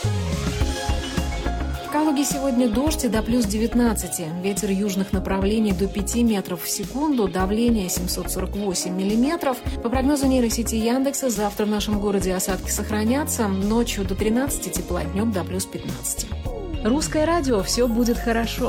В Калуге сегодня дождь и до плюс 19. Ветер южных направлений до 5 метров в секунду, давление 748 миллиметров. По прогнозу нейросети Яндекса, завтра в нашем городе осадки сохранятся. Ночью до 13 тепла, днем до плюс 15. Русское радио. Все будет хорошо.